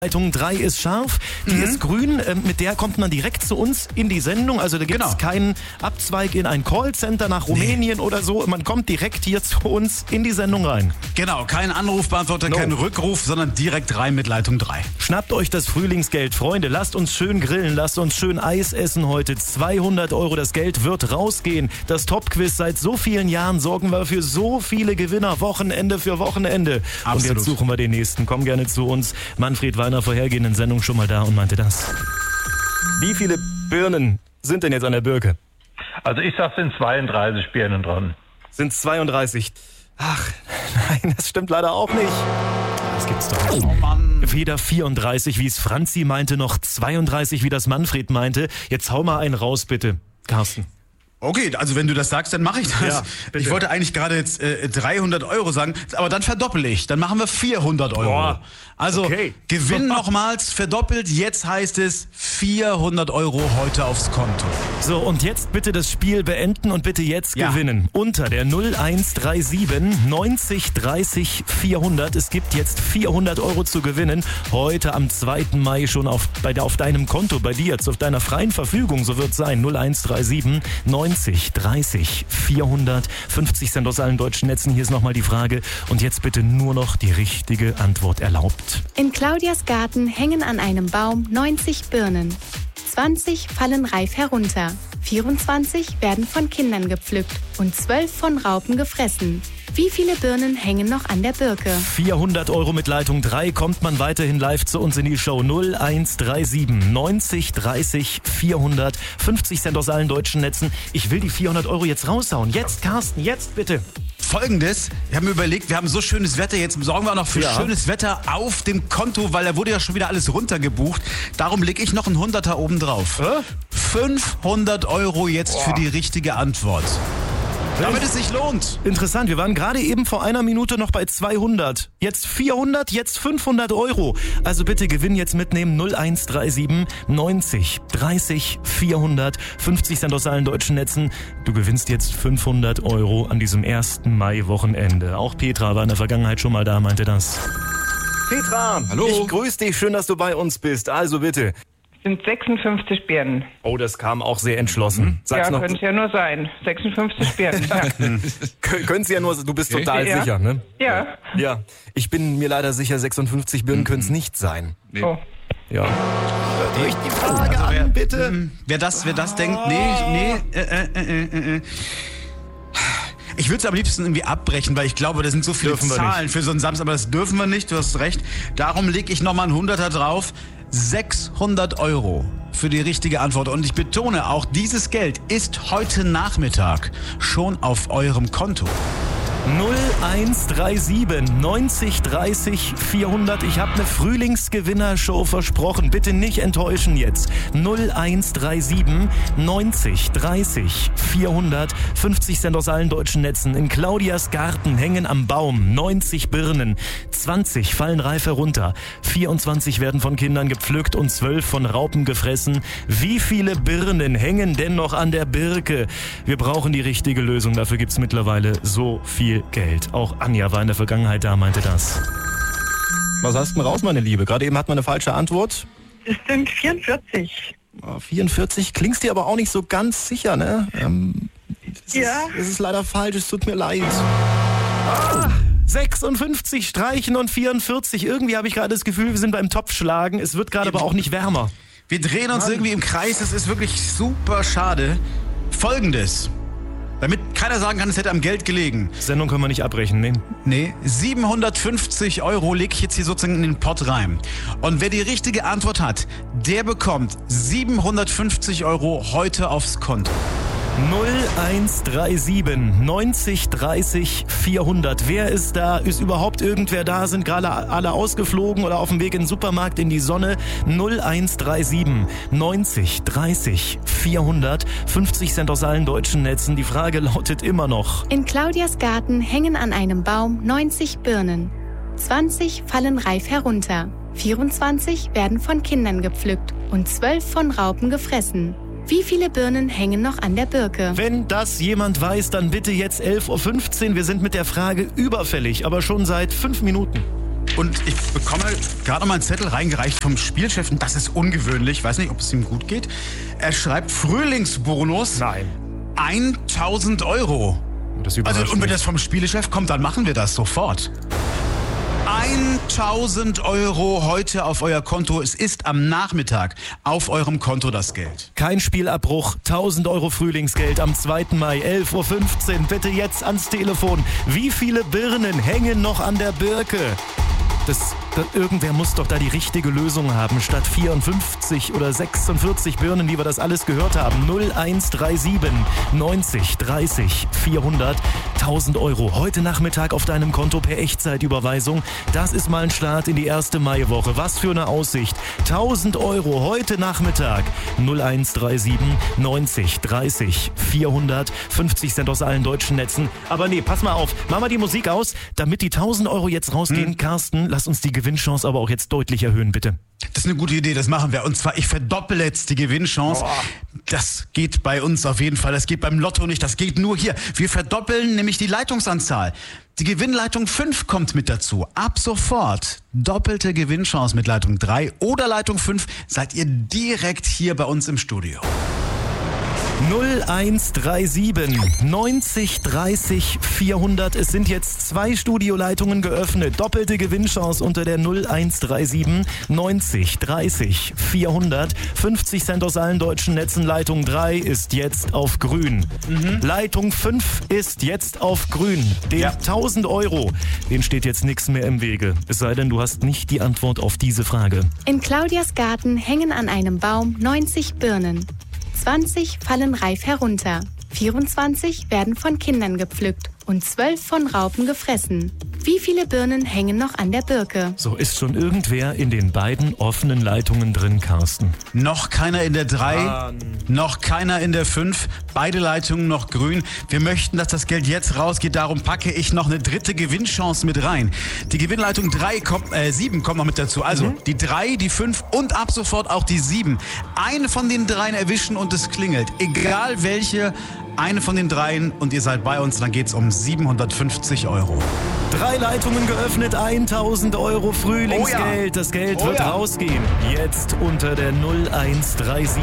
Leitung 3 ist scharf, die ist grün, mit der kommt man direkt zu uns in die Sendung. Also da gibt es keinen Abzweig in ein Callcenter nach Rumänien oder so. Man kommt direkt hier zu uns in die Sendung rein. Genau, kein Anrufbeantworter, kein Rückruf, sondern direkt rein mit Leitung 3. Schnappt euch das Frühlingsgeld, Freunde. Lasst uns schön grillen, lasst uns schön Eis essen heute. 200 €, das Geld wird rausgehen. Das Top-Quiz, seit so vielen Jahren sorgen wir für so viele Gewinner, Wochenende für Wochenende. Absolut. Und jetzt suchen wir den nächsten. Komm gerne zu uns. Manfred war in der vorhergehenden Sendung schon mal da und meinte das. Wie viele Birnen sind denn jetzt an der Birke? Also ich sag, sind 32 Birnen dran. Sind 32. Ach, nein, das stimmt leider auch nicht. Das gibt's doch nicht. Oh Mann. Weder 34, wie es Franzi meinte, noch 32, wie das Manfred meinte. Jetzt hau mal einen raus, bitte, Carsten. Okay, also wenn du das sagst, dann mache ich das. Ja, bitte. Ich wollte eigentlich gerade jetzt 300 € sagen, aber dann verdoppel ich. Dann machen wir 400 €. Boah. Also Okay. Gewinn nochmals verdoppelt. Jetzt heißt es 400 € heute aufs Konto. So, und jetzt bitte das Spiel beenden und bitte jetzt gewinnen. Unter der 0137 90 30 400. Es gibt jetzt 400 € zu gewinnen. Heute am 2. Mai schon auf deinem Konto, bei dir, jetzt auf deiner freien Verfügung. So wird es sein. 0137 90 30 400. 50 Cent aus allen deutschen Netzen. Hier ist nochmal die Frage. Und jetzt bitte nur noch die richtige Antwort erlaubt. In Claudias Garten hängen an einem Baum 90 Birnen. 20 fallen reif herunter. 24 werden von Kindern gepflückt und 12 von Raupen gefressen. Wie viele Birnen hängen noch an der Birke? 400 € mit Leitung 3 kommt man weiterhin live zu uns in die Show. 0137 90 30 400. 50 Cent aus allen deutschen Netzen. Ich will die 400 € jetzt raushauen. Jetzt, Carsten, jetzt bitte. Folgendes, wir haben überlegt, wir haben so schönes Wetter, jetzt sorgen wir auch noch für schönes Wetter auf dem Konto, weil da wurde ja schon wieder alles runtergebucht. Darum lege ich noch einen 100er oben drauf. 500 € jetzt für die richtige Antwort. Damit es sich lohnt. Interessant, wir waren gerade eben vor einer Minute noch bei 200. Jetzt 400, jetzt 500 €. Also bitte Gewinn jetzt mitnehmen. 0137 90 30 400. 50 Cent aus allen deutschen Netzen. Du gewinnst jetzt 500 € an diesem 1. Mai-Wochenende. Auch Petra war in der Vergangenheit schon mal da, meinte das. Petra, hallo. Ich grüße dich. Schön, dass du bei uns bist. Also bitte. Sind 56 Birnen. Oh, das kam auch sehr entschlossen. Sag's Ja, noch. könnte es ja nur sein. 56 Birnen, ja. Können sie ja nur, du bist total sicher, ne? Ja. Ja, ich bin mir leider sicher, 56 Birnen können es nicht sein. Nee. Oh. Ja. Hört euch die Frage an, bitte. Wer das denkt, Ich würde es am liebsten irgendwie abbrechen, weil ich glaube, da sind so viele Dürfen wir Zahlen für so einen Samstag, aber das dürfen wir nicht, du hast recht. Darum lege ich nochmal einen 100er drauf. 600 € für die richtige Antwort. Und ich betone, auch dieses Geld ist heute Nachmittag schon auf eurem Konto. 0137 90 30 400. Ich habe eine Frühlingsgewinnershow versprochen. Bitte nicht enttäuschen jetzt. 0137 90 30 400. 50 Cent aus allen deutschen Netzen. In Claudias Garten hängen am Baum 90 Birnen. 20 fallen reif herunter. 24 werden von Kindern gepflückt und 12 von Raupen gefressen. Wie viele Birnen hängen denn noch an der Birke? Wir brauchen die richtige Lösung. Dafür gibt's mittlerweile so viel Geld. Auch Anja war in der Vergangenheit da, meinte das. Was hast du denn raus, meine Liebe? Gerade eben hat man eine falsche Antwort. Es sind 44. 44 klingst dir aber auch nicht so ganz sicher, ne? Es ist leider falsch, es tut mir leid. 56 streichen und 44. Irgendwie habe ich gerade das Gefühl, wir sind beim Topfschlagen. Es wird gerade aber auch nicht wärmer. Wir drehen uns irgendwie im Kreis, das ist wirklich super schade. Folgendes, damit keiner sagen kann, es hätte am Geld gelegen. Sendung können wir nicht abbrechen, ne? Nee, 750 € lege ich jetzt hier sozusagen in den Pott rein. Und wer die richtige Antwort hat, der bekommt 750 € heute aufs Konto. 0137 90 30 400. Wer ist da? Ist überhaupt irgendwer da? Sind gerade alle ausgeflogen oder auf dem Weg in den Supermarkt in die Sonne? 0137 90 30 400. 50 Cent aus allen deutschen Netzen. Die Frage lautet immer noch. In Claudias Garten hängen an einem Baum 90 Birnen. 20 fallen reif herunter. 24 werden von Kindern gepflückt und 12 von Raupen gefressen. Wie viele Birnen hängen noch an der Birke? Wenn das jemand weiß, dann bitte jetzt 11:15 Uhr. Wir sind mit der Frage überfällig, aber schon seit 5 Minuten. Und ich bekomme gerade mal einen Zettel reingereicht vom Spielchef. Und das ist ungewöhnlich. Ich weiß nicht, ob es ihm gut geht. Er schreibt Frühlingsbonus. Nein. 1.000 Euro. Das überrascht Also, und wenn mich. das vom Spielchef kommt, dann machen wir das sofort. 1.000 Euro heute auf euer Konto. Es ist am Nachmittag auf eurem Konto das Geld. Kein Spielabbruch, 1.000 Euro Frühlingsgeld am 2. Mai, 11.15 Uhr. Bitte jetzt ans Telefon. Wie viele Birnen hängen noch an der Birke? Irgendwer muss doch da die richtige Lösung haben. Statt 54 oder 46 Birnen, wie wir das alles gehört haben. 0137 90 30 400 1.000 Euro. Heute Nachmittag auf deinem Konto per Echtzeitüberweisung. Das ist mal ein Start in die erste Maiwoche. Was für eine Aussicht. 1.000 Euro heute Nachmittag. 0137 90 30 400 50 Cent aus allen deutschen Netzen. Aber nee, pass mal auf. Mach mal die Musik aus, damit die 1.000 Euro jetzt rausgehen. Carsten, lass uns die Gewinnchance aber auch jetzt deutlich erhöhen, bitte. Das ist eine gute Idee, das machen wir. Und zwar, ich verdoppel jetzt die Gewinnchance. Das geht bei uns auf jeden Fall. Das geht beim Lotto nicht. Das geht nur hier. Wir verdoppeln nämlich die Leitungsanzahl. Die Gewinnleitung 5 kommt mit dazu. Ab sofort doppelte Gewinnchance mit Leitung 3 oder Leitung 5 seid ihr direkt hier bei uns im Studio. 0137 90 30 400. Es sind jetzt 2 Studioleitungen geöffnet. Doppelte Gewinnchance unter der 0137 90 30 400. 50 Cent aus allen deutschen Netzen. Leitung 3 ist jetzt auf grün. Leitung 5 ist jetzt auf grün. Den 1.000 Euro, den steht jetzt nichts mehr im Wege. Es sei denn, du hast nicht die Antwort auf diese Frage. In Claudias Garten hängen an einem Baum 90 Birnen. 20 fallen reif herunter, 24 werden von Kindern gepflückt und 12 von Raupen gefressen. Wie viele Birnen hängen noch an der Birke? So, ist schon irgendwer in den beiden offenen Leitungen drin, Carsten? Noch keiner in der 3, noch keiner in der 5, beide Leitungen noch grün. Wir möchten, dass das Geld jetzt rausgeht, darum packe ich noch eine dritte Gewinnchance mit rein. Die Gewinnleitung 7 kommt noch mit dazu. Also die 3, die 5 und ab sofort auch die 7. Eine von den 3 erwischen und es klingelt. Egal welche, eine von den 3 und ihr seid bei uns, dann geht's um 750 Euro. 3 Leitungen geöffnet, 1.000 Euro Frühlingsgeld. Das Geld wird rausgehen. Jetzt unter der 0137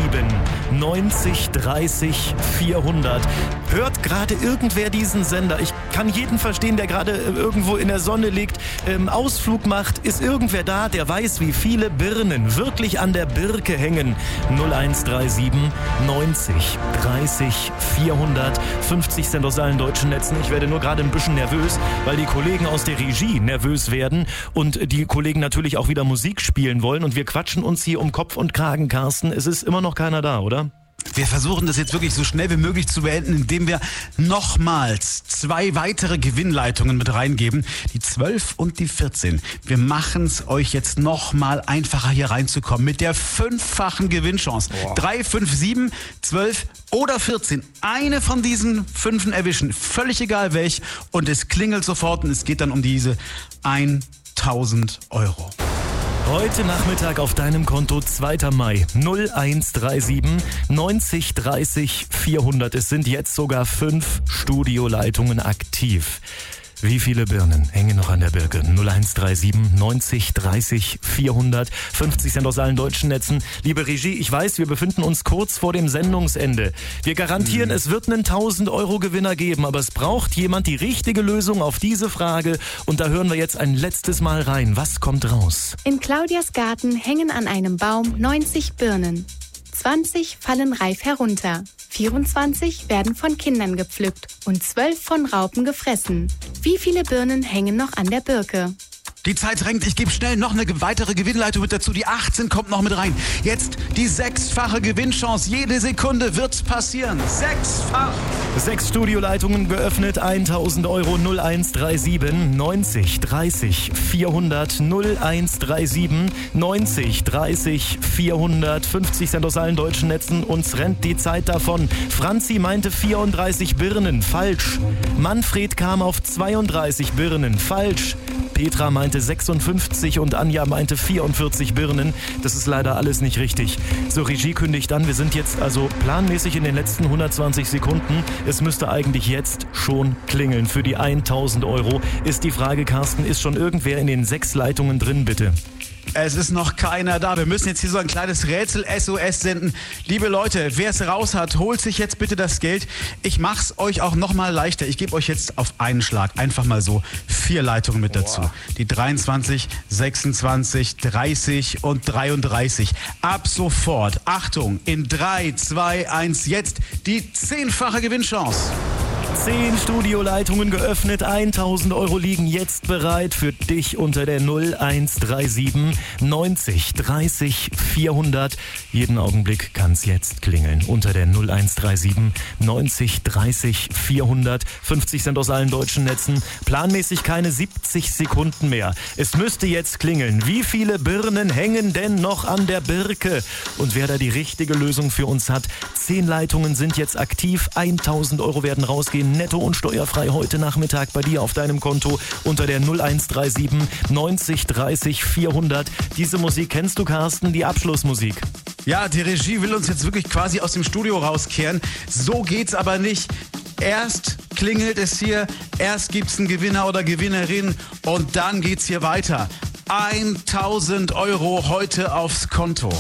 90 30 400. Hört gerade irgendwer diesen Sender? Ich kann jeden verstehen, der gerade irgendwo in der Sonne liegt, Ausflug macht. Ist irgendwer da, der weiß, wie viele Birnen wirklich an der Birke hängen? 0137 90 30 400. 50 Cent aus allen deutschen Netzen. Ich werde nur gerade ein bisschen nervös, weil die Kollegen aus der Regie nervös werden und die Kollegen natürlich auch wieder Musik spielen wollen und wir quatschen uns hier um Kopf und Kragen, Carsten. Es ist immer noch keiner da, oder? Wir versuchen das jetzt wirklich so schnell wie möglich zu beenden, indem wir nochmals 2 weitere Gewinnleitungen mit reingeben. Die 12 und die 14. Wir machen es euch jetzt nochmal einfacher hier reinzukommen mit der 5-fachen Gewinnchance. 3, 5, 7, 12 oder 14. Eine von diesen 5 erwischen. Völlig egal welch. Und es klingelt sofort und es geht dann um diese 1.000 Euro. Heute Nachmittag auf deinem Konto 2. Mai 0137 90 30 400. Es sind jetzt sogar 5 Studioleitungen aktiv. Wie viele Birnen hängen noch an der Birke? 0137 90 30 400. 50 Cent aus allen deutschen Netzen. Liebe Regie, ich weiß, wir befinden uns kurz vor dem Sendungsende. Wir garantieren, es wird einen 1.000 Euro Gewinner geben, aber es braucht jemand die richtige Lösung auf diese Frage. Und da hören wir jetzt ein letztes Mal rein. Was kommt raus? In Claudias Garten hängen an einem Baum 90 Birnen. 20 fallen reif herunter, 24 werden von Kindern gepflückt und 12 von Raupen gefressen. Wie viele Birnen hängen noch an der Birke? Die Zeit drängt, ich gebe schnell noch eine weitere Gewinnleitung mit dazu. Die 18 kommt noch mit rein. Jetzt die 6-fache Gewinnchance. Jede Sekunde wird's passieren. 6-fach. 6 Studioleitungen geöffnet, 1.000 Euro. 0137 90 30 400. 0137 90 30 400. 50 Cent aus allen deutschen Netzen. Uns rennt die Zeit davon. Franzi meinte 34 Birnen. Falsch. Manfred kam auf 32 Birnen. Falsch. Petra meinte 56 und Anja meinte 44 Birnen. Das ist leider alles nicht richtig. So, Regie kündigt an, wir sind jetzt also planmäßig in den letzten 120 Sekunden. Es müsste eigentlich jetzt schon klingeln. Für die 1000 Euro ist die Frage, Carsten, ist schon irgendwer in den 6 Leitungen drin, bitte? Es ist noch keiner da. Wir müssen jetzt hier so ein kleines Rätsel-SOS senden. Liebe Leute, wer es raus hat, holt sich jetzt bitte das Geld. Ich mach's euch auch noch mal leichter. Ich gebe euch jetzt auf einen Schlag einfach mal so 4 Leitungen mit dazu. Die 23, 26, 30 und 33. Ab sofort, Achtung, in 3, 2, 1, jetzt die 10-fache Gewinnchance. 10 Studioleitungen geöffnet, 1000 Euro liegen jetzt bereit für dich unter der 0137 90 30 400. Jeden Augenblick kann's jetzt klingeln. Unter der 0137 90 30 400. 50 Cent aus allen deutschen Netzen. Planmäßig keine 70 Sekunden mehr. Es müsste jetzt klingeln. Wie viele Birnen hängen denn noch an der Birke? Und wer da die richtige Lösung für uns hat, 10 Leitungen sind jetzt aktiv. 1000 Euro werden rausgehen. Netto und steuerfrei heute Nachmittag bei dir auf deinem Konto unter der 0137 90 30 400. Diese Musik kennst du, Carsten, die Abschlussmusik. Ja, die Regie will uns jetzt wirklich quasi aus dem Studio rauskehren. So geht's aber nicht. Erst klingelt es hier, erst gibt's einen Gewinner oder Gewinnerin und dann geht's hier weiter. 1000 Euro heute aufs Konto.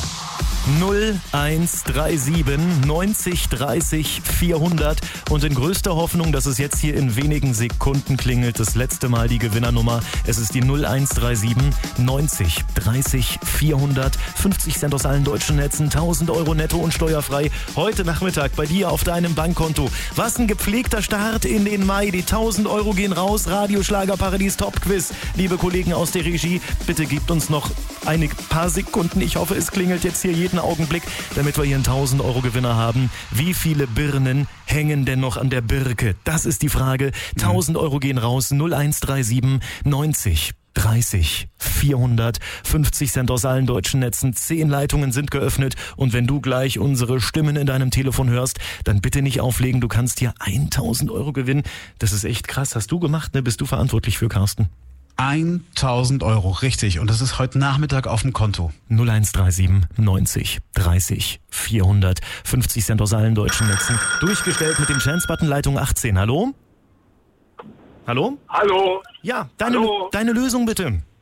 0137 90 30 400 und in größter Hoffnung, dass es jetzt hier in wenigen Sekunden klingelt, das letzte Mal die Gewinnernummer. Es ist die 0137 90 30 400. 50 Cent aus allen deutschen Netzen, 1000 Euro netto und steuerfrei. Heute Nachmittag bei dir auf deinem Bankkonto. Was ein gepflegter Start in den Mai. Die 1000 Euro gehen raus. Radio Schlagerparadies Top Quiz. Liebe Kollegen aus der Regie, bitte gebt uns noch ein paar Sekunden. Ich hoffe, es klingelt jetzt hier jeden Augenblick, damit wir hier einen 1000 Euro Gewinner haben. Wie viele Birnen hängen denn noch an der Birke? Das ist die Frage. 1000 Euro gehen raus. 0137 90 30 400. 50 Cent aus allen deutschen Netzen. 10 Leitungen sind geöffnet. Und wenn du gleich unsere Stimmen in deinem Telefon hörst, dann bitte nicht auflegen. Du kannst hier 1000 Euro gewinnen. Das ist echt krass. Hast du gemacht, ne? Bist du verantwortlich für, Carsten? 1000 Euro, richtig. Und das ist heute Nachmittag auf dem Konto. 0137 90 30 400. 50 Cent aus allen deutschen Netzen. Durchgestellt mit dem Chance-Button Leitung 18. Hallo? Hallo? Hallo. Ja, Hallo. deine Lösung bitte.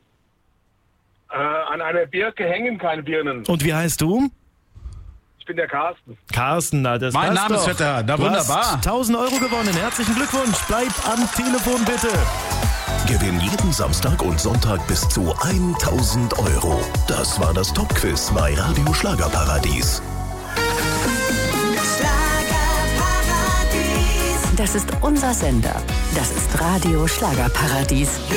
An einer Birke hängen keine Birnen. Und wie heißt du? Ich bin der Carsten. Carsten, na, das Mein passt Name ist doch. Vetter, na Du wunderbar. hast 1000 Euro gewonnen. Herzlichen Glückwunsch. Bleib am Telefon bitte. Gewinn jeden Samstag und Sonntag bis zu 1000 Euro. Das war das Top-Quiz bei Radio Schlagerparadies. Das ist unser Sender. Das ist Radio Schlagerparadies.